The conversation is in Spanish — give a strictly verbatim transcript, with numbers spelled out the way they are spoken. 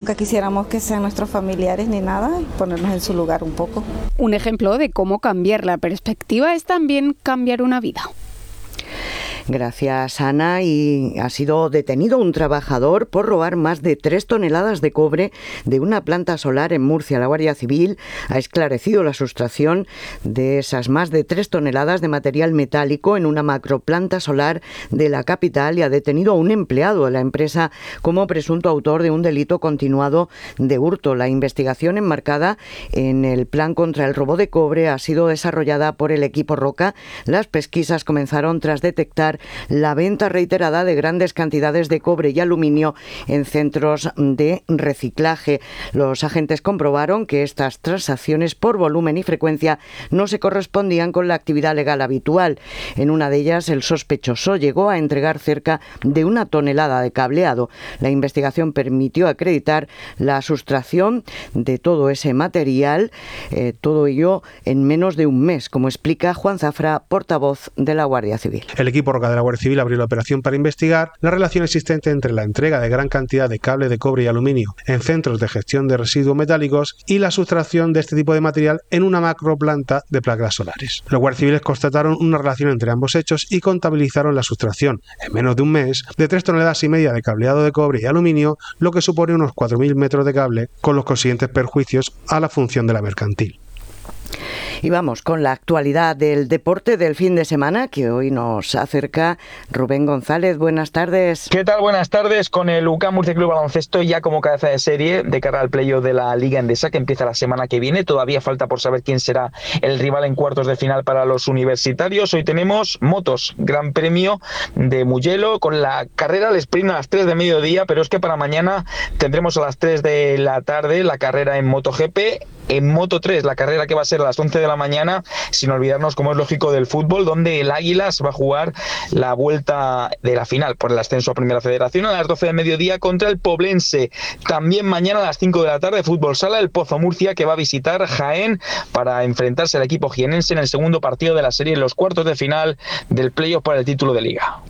nunca quisiéramos que sean nuestros familiares ni nada, y ponernos en su lugar un poco. Un ejemplo de cómo cambiar la perspectiva es también cambiar una vida. Gracias, Ana. Y ha sido detenido un trabajador por robar más de tres toneladas de cobre de una planta solar en Murcia. La Guardia Civil ha esclarecido la sustracción de esas más de tres toneladas de material metálico en una macroplanta solar de la capital y ha detenido a un empleado de la empresa como presunto autor de un delito continuado de hurto. La investigación enmarcada en el Plan contra el robo de cobre ha sido desarrollada por el equipo Roca. Las pesquisas comenzaron tras detectar la venta reiterada de grandes cantidades de cobre y aluminio en centros de reciclaje. Los agentes comprobaron que estas transacciones por volumen y frecuencia no se correspondían con la actividad legal habitual. En una de ellas, el sospechoso llegó a entregar cerca de una tonelada de cableado. La investigación permitió acreditar la sustracción de todo ese material, eh, todo ello en menos de un mes, como explica Juan Zafra, portavoz de la Guardia Civil. El equipo Roca de la Guardia Civil abrió la operación para investigar la relación existente entre la entrega de gran cantidad de cable de cobre y aluminio en centros de gestión de residuos metálicos y la sustracción de este tipo de material en una macroplanta de placas solares. Los guardias civiles constataron una relación entre ambos hechos y contabilizaron la sustracción, en menos de un mes, de tres toneladas y media de cableado de cobre y aluminio, lo que supone unos cuatro mil metros de cable, con los consiguientes perjuicios a la función de la mercantil. Y vamos con la actualidad del deporte del fin de semana, que hoy nos acerca Rubén González. Buenas tardes. ¿Qué tal? Buenas tardes. Con el U C A M Murcia Club Baloncesto ya como cabeza de serie de cara al playoff de la Liga Endesa, que empieza la semana que viene. Todavía falta por saber quién será el rival en cuartos de final para los universitarios. Hoy tenemos motos, Gran Premio de Mugello, con la carrera al sprint a las tres de mediodía, pero es que para mañana tendremos a las tres de la tarde la carrera en MotoGP. En Moto tres, la carrera que va a ser a las once de la mañana, sin olvidarnos, como es lógico, del fútbol, donde el Águilas va a jugar la vuelta de la final por el ascenso a Primera Federación a las doce de mediodía contra el Poblense. También mañana a las cinco de la tarde, fútbol sala, el Pozo Murcia, que va a visitar Jaén para enfrentarse al equipo jienense en el segundo partido de la serie en los cuartos de final del playoff para el título de Liga.